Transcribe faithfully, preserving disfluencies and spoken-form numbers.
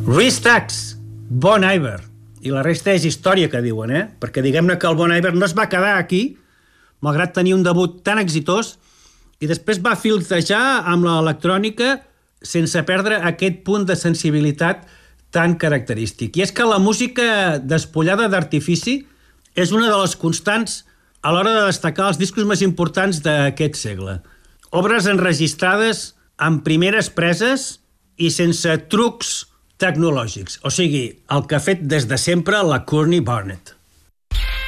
Rhys Dax, Bon Iver. I la resta és història, que diuen, eh? Perquè diguem-ne que el Bon Iver no es va quedar aquí, malgrat tenir un debut tan exitós, i després va filtrejar amb l'electrònica sense perdre aquest punt de sensibilitat tan característic. I és que la música despullada d'artifici és una de les constants a l'hora de destacar els discos més importants d'aquest segle. Obres enregistrades amb primeres preses i sense trucs tecnològics, o sigui, el que ha fet des de sempre la Courtney Barnett.